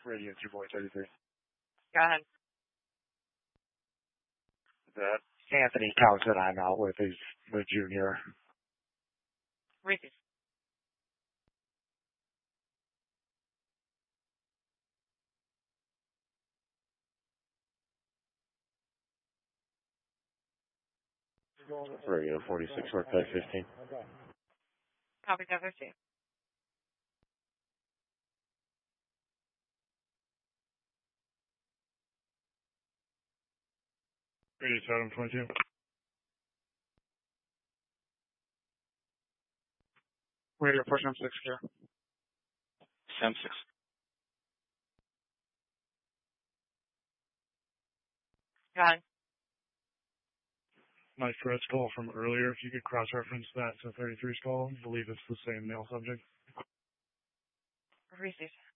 Radio 2.33. Go ahead. That Anthony Townsend I'm out with is the junior. Repeat. Radio 46, Workplace 15. Copy, go 15. Radio Totem 22. Radio push M6 here. M6. Go ahead. My Fred's call from earlier, if you could cross-reference that to 33's call, I believe it's the same mail subject. Receive.